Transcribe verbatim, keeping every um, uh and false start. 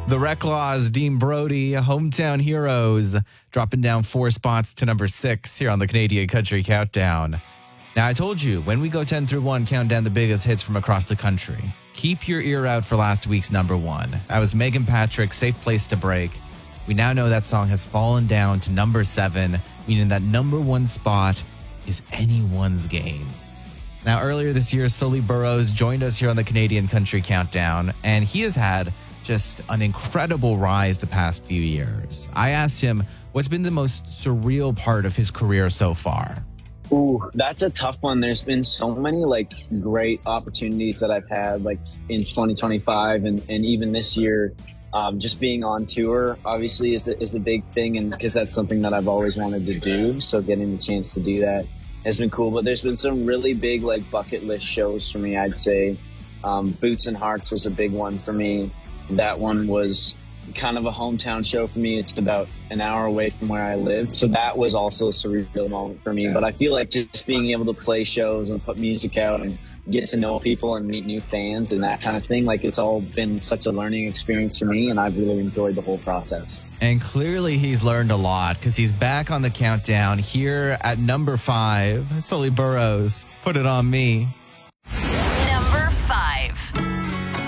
The Reclaws, Dean Brody, Hometown Heroes, dropping down four spots to number six here on the Canadian Country Countdown. Now, I told you, when we go ten through one, count down the biggest hits from across the country. Keep your ear out for last week's number one. That was Megan Patrick, Safe Place to Break. We now know that song has fallen down to number seven, meaning that number one spot is anyone's game. Now, earlier this year, Sully Burrows joined us here on the Canadian Country Countdown, and he has had just an incredible rise the past few years. I asked him what's been the most surreal part of his career so far. Ooh, that's a tough one. There's been so many like great opportunities that I've had like in twenty twenty-five and, and even this year. Um, just being on tour obviously is a, is a big thing, and because that's something that I've always wanted to do. So getting the chance to do that has been cool. But there's been some really big like bucket list shows for me, I'd say. Um, Boots and Hearts was a big one for me. That one was kind of a hometown show for me. It's about an hour away from where I lived. So that was also a surreal moment for me. But I feel like just being able to play shows and put music out and get to know people and meet new fans and that kind of thing, like it's all been such a learning experience for me, and I've really enjoyed the whole process. And clearly he's learned a lot because he's back on the countdown here at number five. Sully Burrows, Put It On Me.